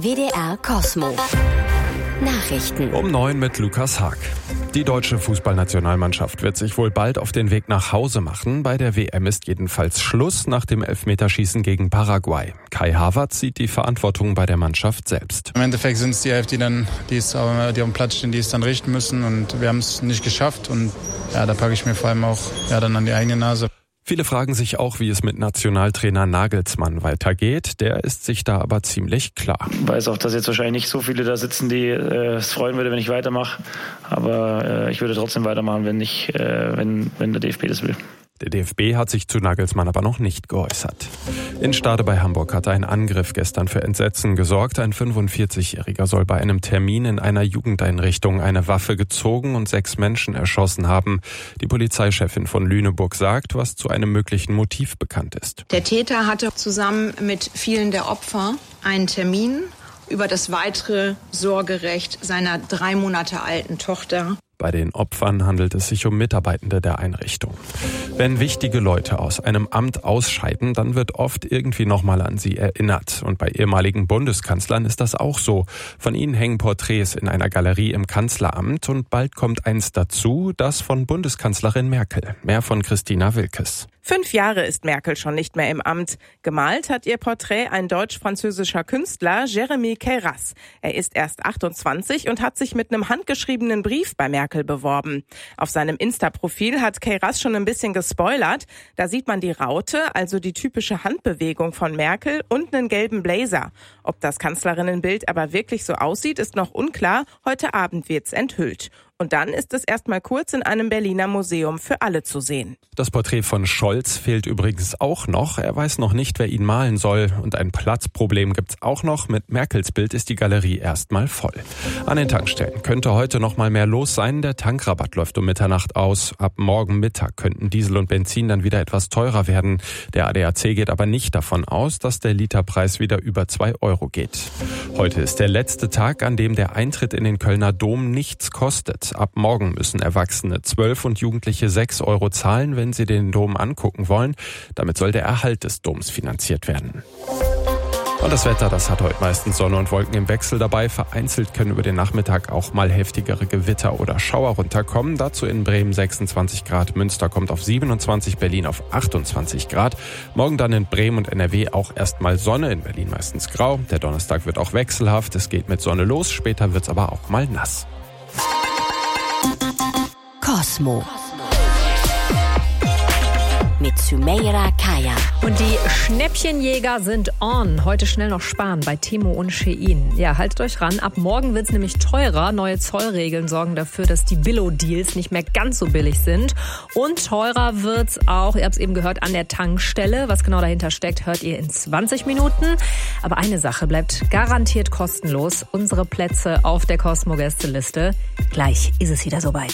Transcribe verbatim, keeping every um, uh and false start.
W D R Cosmo. Nachrichten. Um neun mit Lukas Haag. Die deutsche Fußballnationalmannschaft wird sich wohl bald auf den Weg nach Hause machen. Bei der W M ist jedenfalls Schluss nach dem Elfmeterschießen gegen Paraguay. Kai Havertz sieht die Verantwortung bei der Mannschaft selbst. Im Endeffekt sind es die Elf, die dann, die es, die auf dem Platz stehen, die es dann richten müssen. Und wir haben es nicht geschafft. Und ja, da packe ich mir vor allem auch ja, dann an die eigene Nase. Viele fragen sich auch, wie es mit Nationaltrainer Nagelsmann weitergeht. Der ist sich da aber ziemlich klar. Ich weiß auch, dass jetzt wahrscheinlich nicht so viele da sitzen, die äh, es freuen würde, wenn ich weitermache. Aber äh, ich würde trotzdem weitermachen, wenn, ich, äh, wenn, wenn der D F B das will. Der D F B hat sich zu Nagelsmann aber noch nicht geäußert. In Stade bei Hamburg hatte ein Angriff gestern für Entsetzen gesorgt. Ein fünfundvierzigjähriger soll bei einem Termin in einer Jugendeinrichtung eine Waffe gezogen und sechs Menschen erschossen haben. Die Polizeichefin von Lüneburg sagt, was zu einem möglichen Motiv bekannt ist. Der Täter hatte zusammen mit vielen der Opfer einen Termin über das weitere Sorgerecht seiner drei Monate alten Tochter. Bei den Opfern handelt es sich um Mitarbeitende der Einrichtung. Wenn wichtige Leute aus einem Amt ausscheiden, dann wird oft irgendwie nochmal an sie erinnert. Und bei ehemaligen Bundeskanzlern ist das auch so. Von ihnen hängen Porträts in einer Galerie im Kanzleramt und bald kommt eins dazu, das von Bundeskanzlerin Merkel. Mehr von Christina Wilkes. Fünf Jahre ist Merkel schon nicht mehr im Amt. Gemalt hat ihr Porträt ein deutsch-französischer Künstler, Jérémy Queyras. Er ist erst achtundzwanzig und hat sich mit einem handgeschriebenen Brief bei Merkel beworben. Auf seinem Insta-Profil hat Queyras schon ein bisschen gespoilert. Da sieht man die Raute, also die typische Handbewegung von Merkel, und einen gelben Blazer. Ob das Kanzlerinnenbild aber wirklich so aussieht, ist noch unklar. Heute Abend wird's enthüllt. Und dann ist es erstmal kurz in einem Berliner Museum für alle zu sehen. Das Porträt von Scholz fehlt übrigens auch noch. Er weiß noch nicht, wer ihn malen soll. Und ein Platzproblem gibt's auch noch. Mit Merkels Bild ist die Galerie erstmal voll. An den Tankstellen könnte heute noch mal mehr los sein. Der Tankrabatt läuft um Mitternacht aus. Ab morgen Mittag könnten Diesel und Benzin dann wieder etwas teurer werden. Der A D A C geht aber nicht davon aus, dass der Literpreis wieder über zwei Euro geht. Heute ist der letzte Tag, an dem der Eintritt in den Kölner Dom nichts kostet. Ab morgen müssen Erwachsene zwölf und Jugendliche sechs Euro zahlen, wenn sie den Dom angucken wollen. Damit soll der Erhalt des Doms finanziert werden. Und das Wetter, das hat heute meistens Sonne und Wolken im Wechsel dabei. Vereinzelt können über den Nachmittag auch mal heftigere Gewitter oder Schauer runterkommen. Dazu in Bremen sechsundzwanzig Grad, Münster kommt auf siebenundzwanzig, Berlin auf achtundzwanzig Grad. Morgen dann in Bremen und N R W auch erstmal Sonne, in Berlin meistens grau. Der Donnerstag wird auch wechselhaft, es geht mit Sonne los, später wird's aber auch mal nass. Cosmo. Mit Sümeyra Kaya. Und die Schnäppchenjäger sind on. Heute schnell noch sparen bei Temu und Shein. Ja, haltet euch ran. Ab morgen wird es nämlich teurer. Neue Zollregeln sorgen dafür, dass die Billo-Deals nicht mehr ganz so billig sind. Und teurer wird's auch, ihr habt es eben gehört, an der Tankstelle. Was genau dahinter steckt, hört ihr in zwanzig Minuten. Aber eine Sache bleibt garantiert kostenlos. Unsere Plätze auf der Cosmo-Gästeliste. Gleich ist es wieder soweit.